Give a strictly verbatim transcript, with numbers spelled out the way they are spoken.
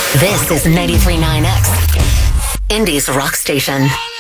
This is ninety-three point nine X, Indie's rock station.